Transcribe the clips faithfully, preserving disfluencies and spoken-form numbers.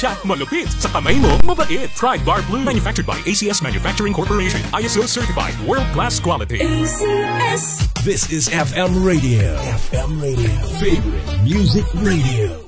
Chat malupit sa kamay mo, mabait. Try Bar Blue. Manufactured by A C S Manufacturing Corporation. I S O certified. World-class quality. A C S. This is F M Radio. F M Radio. Favorite Music Radio.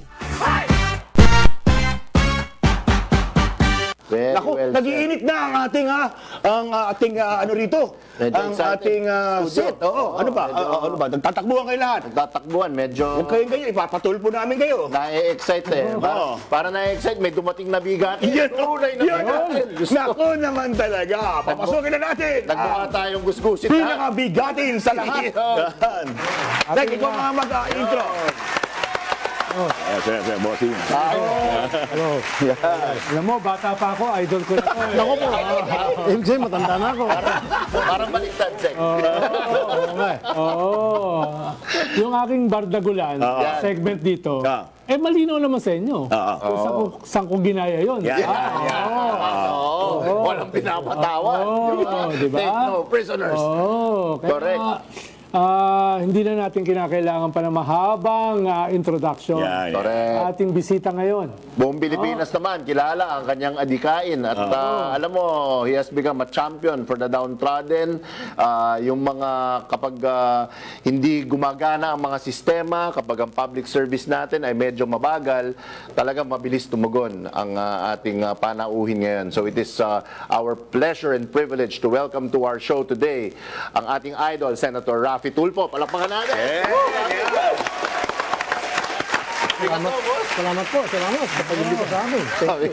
Very Naku, well nag-iinit na ang ating ha, ang uh, ating uh, ano rito, Medyo ang excited. ating uh, Studio. set. Oo, Oo, ano ba? medyo- Uh, ano ba? Nagtatakbuhan kayo lahat. Tatakbuhan, medyo Huwag kayong ganyan, ipapatulpo namin kayo. na-excite eh. Para, Oo. para na-excite, may dumating na bigat. Yan, Tunay na yan. bigatin. Gusto. Naku naman talaga. Papasukin na natin. Nagmukha Ah, tayong gusgusit. ha? pinakabigatin sa lahat. Yan. Tek, ikaw mga mag-intro. Oh, sige, sige, bossing. Hello. Alam mo, bata pa ako, idol ko na. Naku po. M J, matanda na ako. Parang baliktad, Sek. Oo, nga eh. Oo. Yung aking bardagulan, segment dito, Ah. eh malinaw naman sa inyo. Ah. Kung saan ko, saan ko ginaya yun. Yan, Ah, yan, yan. Oo. Walang pinapatawan. Oo, di ba? Take no prisoners. Oo. Kaya, Correct. ah, hindi na natin kinakailangan pa ng mahabang ah, introduction. Yan, yan. Correct. Ating bisita ngayon. Buong Pilipinas naman, kilala ang kanyang adikain. At ah, alam mo, he has become a champion for the downtrodden. Ah, yung mga kapag ah, hindi gumagana ang mga sistema, kapag ang public service natin ay medyo mabagal, talagang mabilis tumugon ang ah, ating ah, panauhin ngayon. So it is ah, our pleasure and privilege to welcome to our show today ang ating idol, Senator Raffy Tulfo. Palakpakan natin! Salamat, salamat po, salamat sa pag-imbita sa amin.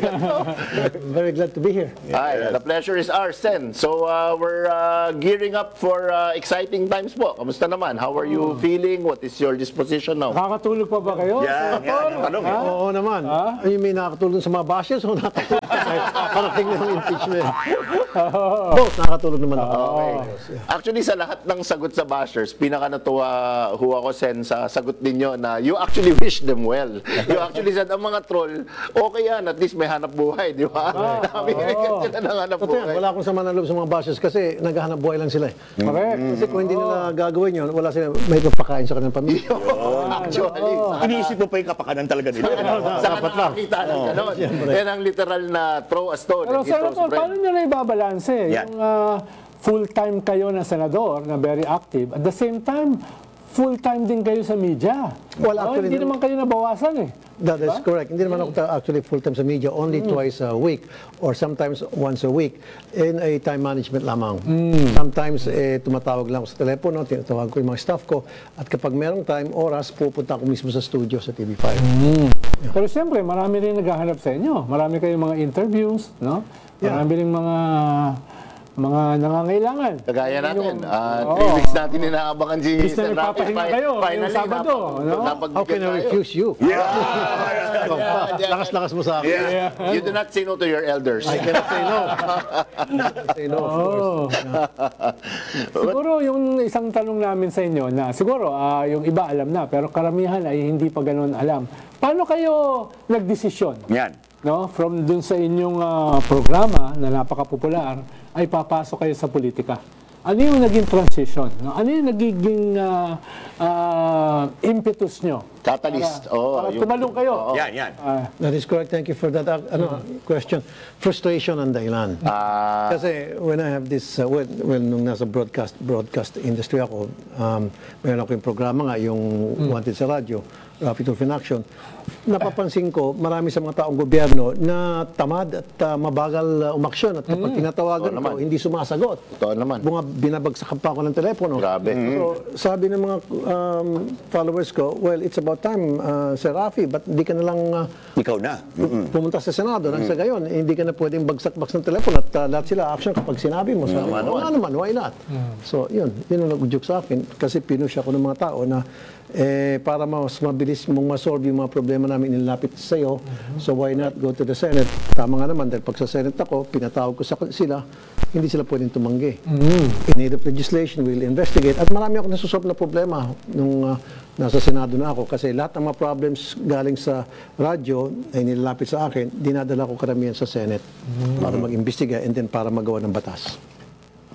I'm very glad to be here. Ay, the pleasure is ours, Sen. So, uh, we're uh, gearing up for uh, exciting times po. Kamusta naman? How are you feeling? What is your disposition now? Nakakatulog pa ba kayo? Yan, yan, yung tanong eh. Oo naman. Ay, may nakakatulog sa mga bashes o nakakatulog sa parating na yung impeachment? Both, nakakatulog naman ako. Okay. Actually, sa lahat ng sagot sa bashers, pinaka natuwa ho ako, Sen, sa sagot ninyo na you actually wish them well. You actually said, ang mga troll, okay yan, at least may hanap buhay, di ba? Nabibigyan sila ng hanap Totoo yan, buhay. wala akong sama ng loob sa mga bashes kasi naghahanap buhay lang sila eh. Correct. Kasi kung hindi nila gagawin yun, wala sila, may pagpakain sa kanilang pamilya. Actually, Inisip mo pa yung kapakanan talaga nila. saan nakakita ng gano'n? Yan ang literal na throw a stone. Pero and he throws Senator, bread. paano nyo na ibabalanse? Yan. Yung ah, full-time kayo na senador, na very active, at the same time, full-time din kayo sa media. Well, Oh, actually, hindi the- naman kayo nabawasan eh. That is correct. Hindi naman ako ta- actually full-time sa media, only twice a week or sometimes once a week in a time management lamang. Sometimes eh, tumatawag lang ako sa telepono, tinatawag ko yung mga staff ko at kapag merong time, oras, pupunta ako mismo sa studio sa T V five. Pero siyempre, marami rin naghahanap sa inyo. Marami kayong mga interviews, no? Marami rin mga mga nangangailangan. Kagaya natin, ah, Oo. three weeks natin inaabangan si Gusto Sen. na Raffy. nagpapahinga Fi- kayo, Finally, ngayong Sabado, napag- no? napagbigyan How can I tayo. refuse you? Yeah. Lakas-lakas mo sa akin. You do not say no to your elders. I cannot say no. I cannot say no, of course. Oo. Siguro yung isang tanong namin sa inyo na siguro ah, yung iba alam na pero karamihan ay hindi pa ganoon alam. Paano kayo nagdesisyon? Yan. No, from dun sa inyong ah, programa na napaka-popular ay papasok kayo sa politika. Ano yung naging transition? No? Ano yung nagiging ah, ah, impetus nyo? Catalyst. Para, Oo, para yung- tumalong kayo. Yan, yan. Ah, That is correct. Thank you for that uh, ano, question. Frustration ang dahilan. Ah, Kasi when I have this, uh, when, when nung nasa broadcast broadcast industry ako, um, mayroon ako yung programa nga, yung Wanted sa radyo, Raffy Tulfo in Action. Napapansin ko, marami sa mga taong gobyerno na tamad at uh, mabagal uh, umaksyon. At kapag tinatawagan Oo naman. ko, hindi sumasagot. Totoo naman. Bunga, binabagsakan pa ako ng telepono. Grabe. So, sabi ng mga um, followers ko, well, it's about time, uh, Sir Raffy, ba't hindi ka na lang uh, Ikaw na. pumunta sa Senado nang sa gayon, eh, hindi ka na pwedeng bagsak-baks ng telepono at uh, lahat sila action kapag sinabi mo. Sabi, Naman, oo nga naman, why not? So, yun, yun ang nag-joke sa akin kasi pinush ako ng mga tao na eh, para mas mabilis mong masolve yung mga problema namin inilapit sa iyo, so why not go to the Senate? Tama nga naman, dahil pag sa Senate ako, pinatawag ko sa sila, hindi sila pwedeng tumanggi. In need of legislation, we'll investigate. At marami ako nasusolve na problema nung uh, nasa Senado na ako kasi lahat ng mga problems galing sa radyo ay nilalapit sa akin, dinadala ko karamihan sa Senate para mag-imbestiga and then para magawa ng batas.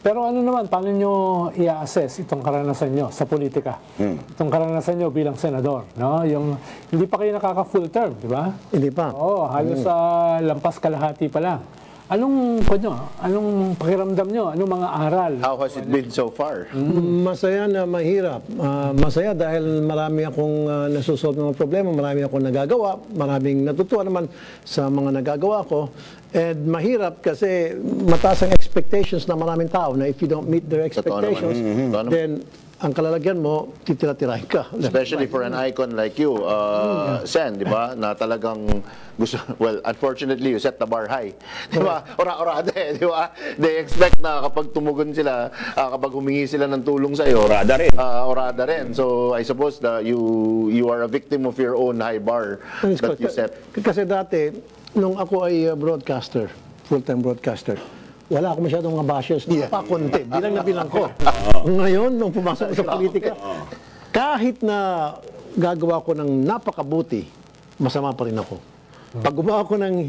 pero ano naman, paano nyo i-assess itong karanasan nyo sa politika? Itong karanasan nyo bilang senador, no? Yung hindi pa kayo nakaka-full term, di ba? Hindi pa. Oo, halos sa lampas kalahati pa lang. Anong, nyo, anong pakiramdam nyo? Anong mga aral? How has it been so far? Masaya na mahirap. Ah, masaya dahil marami akong uh, nasusolve ng mga problema, marami akong nagagawa, maraming natutuwa naman sa mga nagagawa ko. And mahirap kasi mataas ang expectations ng maraming tao na if you don't meet their Totoo naman. expectations, Mhm. Totoo naman. then ang kalalagyan mo, titira-tirahin ka. Especially for an icon like you, uh, Sen, di ba? Na talagang gusto, well, unfortunately, you set the bar high. Di ba? Ora-orada eh, di ba? They expect na kapag tumugon sila, ah, kapag humingi sila ng tulong sa'yo, Orada rin. ah, orada rin. So, I suppose that you you are a victim of your own high bar that you set. Kasi dati, nung ako ay uh, broadcaster, full-time broadcaster, wala ako masyadong mga bashers. Napakunti. Bilang na bilang ko. Ngayon, nung pumasok ko sa politika, kahit na gagawa ko ng napakabuti, masama pa rin ako. Pag gumawa ko ng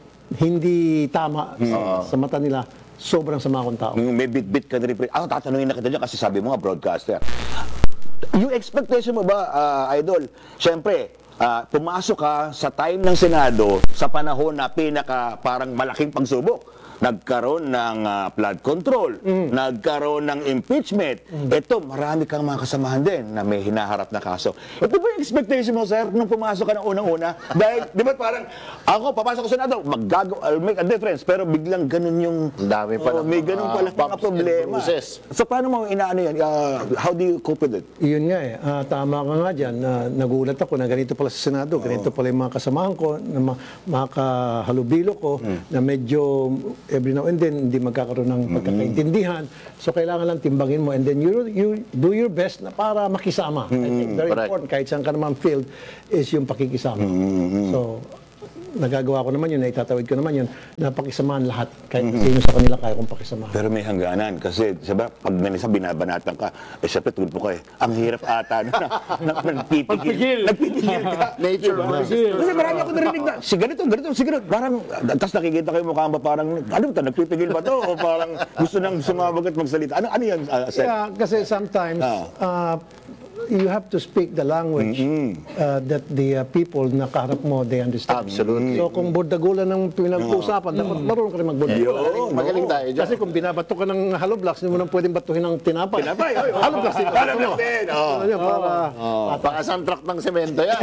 hindi tama sa, sa mata nila, sobrang sama akong tao. Yung may bit-bit ka na rin. Ako, tatanungin na kita dyan kasi sabi mo nga, broadcaster. Yung expectation mo ba, ah, Idol? Siyempre, ah, pumasok ka sa time ng Senado sa panahon na pinaka parang malaking pagsubok. Nagkaroon ng ah, flood control, nagkaroon ng impeachment. Ito, marami kang mga kasamahan din na may hinaharap na kaso. Ito ba yung expectation mo, sir, nung pumasok ka ng unang-una? Dahil, di ba parang, ako, papasok ko sa Senado, maggagaw, I'll make a difference, pero biglang ganun yung, Ang dami pa oh, ng may mga ganun pala mga bumps and problema. bruises. So, paano mo inaano yan? Ah, how do you cope with it? Yun nga eh. Ah, tama ka nga dyan. na nagulat ako na ganito pala sa Senado, ganito pala yung mga kasamahan ko, na ma- mga kahalubilo ko, na medyo every now and then hindi magkakaroon ng pagkakaintindihan. So kailangan lang timbangin mo and then you you do your best na para makisama. I think very Correct. important kahit saan ka naman field is yung pakikisama. So nagagawa ko naman yun, naitatawid ko naman yun, na pakisamahan lahat. Kahit sino sa kanila kaya kong pakisamahan. Pero may hangganan kasi, sabi, pag nanisa binabanatan ka, eh syempre tulpo ka eh. Ang hirap ata na, na, na nagpipigil. Nagpipigil ka. Nature versus Kasi marami ako narinig na, si ganito, ganito, si ganito. Parang, tapos nakikita kayo mukha ba parang, ano ba ito, nagpipigil ba to? O parang gusto nang sumabag at magsalita. Ano, ano yan, uh, Seth? Yeah, kasi sometimes uh, you have to speak the language uh, that the uh, people na kaharap mo, they understand. Absolutely. So kung bordagulan ng pinag-uusapan, dapat marunong ka rin magbordagulan. Magaling tayo dyan. Kasi kung binabato ka ng hollow blocks, hindi mo nang pwedeng batuhin ng tinapay. Tinapay, oy, oy. Hollow blocks din. Hollow blocks din, oo. Ano yun, para... Baka isang truck ng semento yan.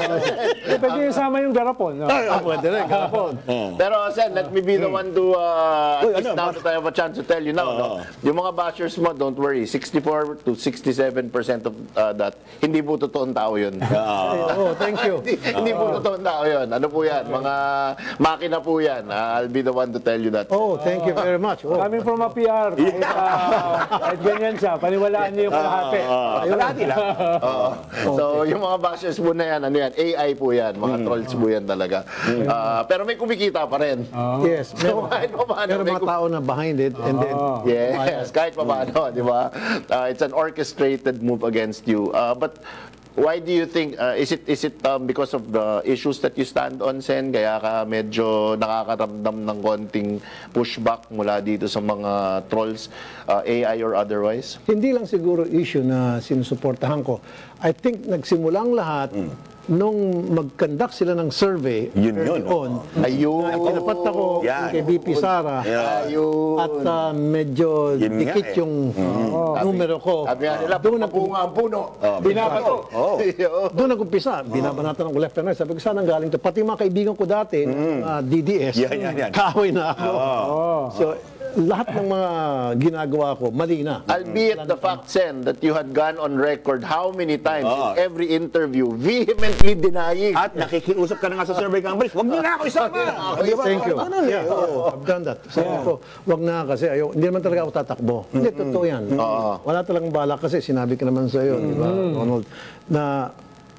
Eh, pwede isama yung garapon. No? Ah, pwede rin, garapon. Pero Sen, let me be the one to, uh, Uy, at least ano, now that I have a chance to tell you now, no? Yung mga bashers mo, don't worry, sixty-four to sixty-seven percent of uh, that, hindi po totoong tao yun. Oh, thank you. hindi, hindi po totoong tao yun. Ano po yan? Mga makina po yan. Uh, I'll be the one to tell you that. Oh, thank you very much. Oh. Coming from a P R, kahit, ah, kahit ganyan siya, paniwalaan niyo yung kalahati. Kalahati lang. Oo. So, yung mga bashers po na yan, ano yan, A I po yan. Mga trolls po yan talaga. Ah, pero may kumikita pa rin. Yes. So, kahit pa paano, Pero may mga kum- tao na behind it, and then... Yes, kahit pa paano, di ba? Uh, it's an orchestrated move against you. Uh, but why do you think, uh, is it is it um, because of the issues that you stand on, Sen? Kaya ka medyo nakakaramdam ng konting pushback mula dito sa mga trolls, uh, A I or otherwise? Hindi lang siguro issue na sinusuportahan ko. I think nagsimulang lahat nung mag-conduct sila ng survey Yun early yun. on. Ayun. Ay, tinapat ako Yan. kay B P Sara. Ayun. At uh, medyo Yun nga dikit eh. yung uh, numero ko. Sabi nga nila, Doon bunga ang puno. Binabato. Oh. Doon nag-umpisa, binabanatan ng left and right. Sabi ko, saan ang galing to? Pati mga kaibigan ko dati, uh, D D S, Yan, yan, yan. kaaway na ako. So, lahat ng mga ginagawa ko, mali na. Albeit the fact, Sen, that you had gone on record how many times Oo. in every interview vehemently denying. At nakikiusap ka na nga sa survey companies, huwag niyo na ako isama. Di ba? Thank you. Ganun eh. Yeah, oo, I've done that. Sabi ko, wag na kasi ayaw, hindi naman talaga ako tatakbo. Hindi, totoo yan. Wala talagang bala kasi, sinabi ko naman sa iyo, di ba, Ronald, na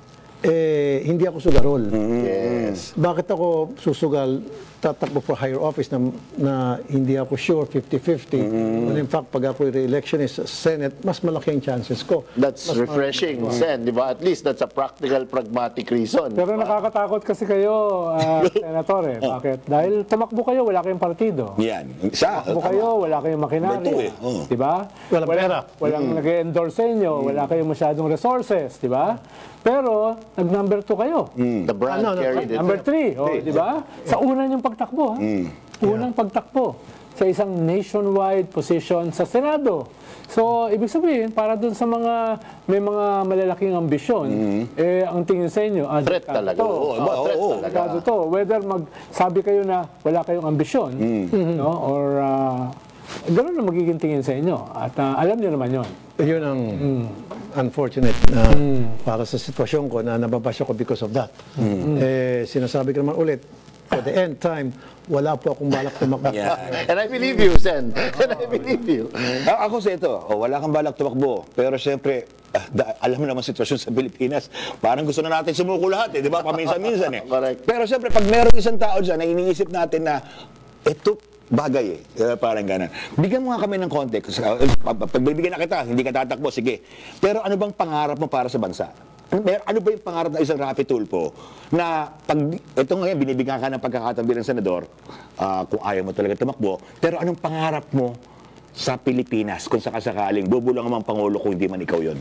eh, hindi ako sugarol. Yes. Bakit ako susugal, tatakbo for higher office na, na hindi ako sure fifty-fifty? When in fact, pag ako re-election is Senate, mas malaki ang chances ko. That's refreshing, Sen, di ba? At least that's a practical, pragmatic reason. Pero nakakatakot kasi kayo, ah, Senator, eh. Bakit? Dahil tumakbo kayo, wala kayong partido. Yan. Isa. Tumakbo kayo, wala kayong makinarya. May two, eh. Oo. Di ba? Walang pera. Walang nag-endorse sa inyo, wala kayong masyadong resources, di ba? Pero, nag-number two kayo. The brand Ano, ano, carried it. Number three, oh, di ba? Sa una niyong pagtakbo, ha? Unang pagtakbo sa isang nationwide position sa Senado. So, ibig sabihin, para dun sa mga may mga malalaking ambisyon, eh, ang tingin sa inyo, ah, Threat delikado talaga. to. Oo, oo, threat oo. talaga. Delikado to. Whether magsabi kayo na wala kayong ambisyon, no? Or ah, ganun na magiging tingin sa inyo. At ah, alam niyo naman yon. Yun ang unfortunate na para sa sitwasyon ko na nababasya ko because of that. Eh, sinasabi ko naman ulit, for the end time, wala po akong balak tumakbo. Yan. And I believe you, Sen. And I believe you. A- Ako sa ito, oh, wala kang balak tumakbo. Pero siyempre, ah, da- alam mo naman sitwasyon sa Pilipinas, parang gusto na natin sumuko lahat, eh, di ba? Paminsan-minsan eh. Correct. Pero siyempre, pag merong isang tao dyan na iniisip natin na ito bagay eh, eh, parang gano'n. Bigyan mo nga kami ng context. Uh, pag- Pagbibigyan na kita, hindi ka tatakbo, sige. Pero ano bang pangarap mo para sa bansa? Ano, mer- ano ba yung pangarap ng isang Rafi Tulfo na pag ito ngayon binibigyan ka ng pagkakataon bilang senador, ah, kung ayaw mo talaga tumakbo, pero anong pangarap mo sa Pilipinas kung sakasakaling bubulang ang Pangulo kung hindi man ikaw yon?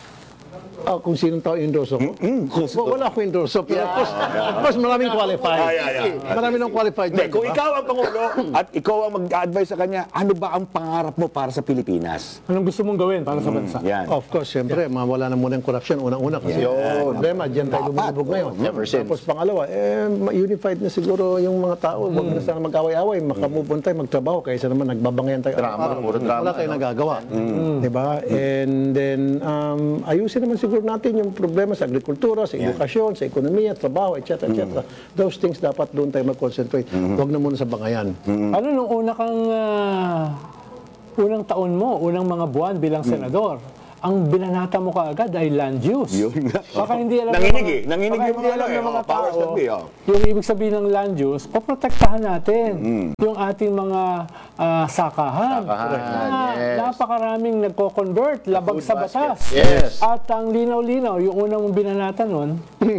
Ah, kung sinong tao endorse ako? Mm, kung- Wa- Wala akong endorse. Pero of course, of course, maraming qualified. Ah, yeah, yeah. Marami nang qualified. Hindi, dyan, kung di ba? ikaw ang Pangulo at ikaw ang mag-advise sa kanya, ano ba ang pangarap mo para sa Pilipinas? Anong gusto mong gawin para sa bansa? Yan. Of course, siyempre, mawala na muna yung corruption. Unang-una kasi Yun. problema, dyan tayo lumulubog ngayon. Ever since. Tapos pangalawa, eh, ma- unified na siguro yung mga tao. Huwag na sana mag-away-away. Makamove on tayo, magtrabaho. Kaysa naman nagbabangayan tayo. Drama, araw-araw. puro drama, Wala tayong no? nagagawa. Di ba? And then, um, ayusin naman siguro natin yung problema sa agrikultura, sa edukasyon, sa ekonomiya, trabaho, et cetera, et cetera. Those things dapat doon tayo mag-concentrate. Huwag na muna sa bangayan. Ano nung una kang ah, unang taon mo, unang mga buwan bilang senador, ang binanata mo kaagad ay land use. Yun nga. Baka hindi alam Nanginig ng mga- eh. Nanginig baka yung hindi mga alam ano eh. ng mga Oh, powers tao. that be, oh. Yung ibig sabihin ng land use, poprotektahan natin yung ating mga ah, sakahan. Sakahan, Ah, yes. Napakaraming nagko-convert, labag food sa basket. batas. Yes. At ang linaw-linaw, yung unang mong binanata nun,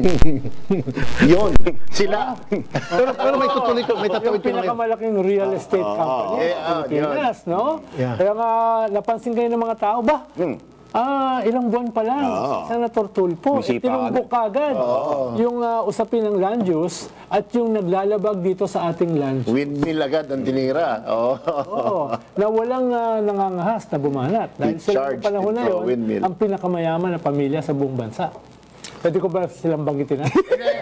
Yun. Sila. Pero, pero may tutuloy ko, may yung tatawid ko na ngayon. pinakamalaking real estate company Eh, sa ah, Pilipinas, no? Yeah. Kaya nga, napansin kayo ng mga tao, ba? Ah, ilang buwan pa lang, Senator Tulfo, May sipa tinumbok kagad yung ah, usapin ng land use at yung naglalabag dito sa ating land use. Windmill agad ang tinira. Oh. Oo, na walang ah, nangangahas na bumanat. Dahil Heat sila charge ng panahon na into a yun, windmill. ang pinakamayaman na pamilya sa buong bansa. Pwede ko ba silang banggitin na?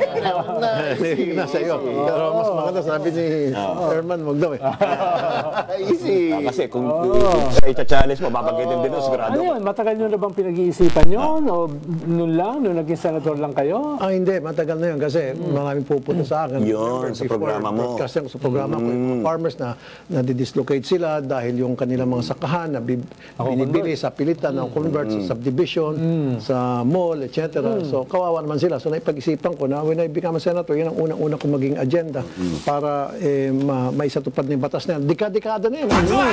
Hindi na sa iyo. Pero mas maganda, sabi ni Chairman, wag daw eh. Easy. Ah, kasi kung kung sa i-challenge mo, babanggitin din doon, sigurado. Ano yun? Matagal nyo na bang pinag-iisipan yun? O noon lang? Noon naging senador lang kayo? Ah, hindi. Matagal na yun kasi maraming pupunta sa akin. Yun, sa Before programa mo. broadcasting ko sa programa ko, yung mga farmers na nadidislocate sila dahil yung kanilang mga sakahan na bib- binibili sa pilitan, na convert sa subdivision, sa mall, et cetera. So, kawawa naman sila. So, naipag-isipan ko na when I become a senator, yun ang unang-unang kong maging agenda para eh, ma maisatupad na yung batas na yan. Dika-dekada na yan.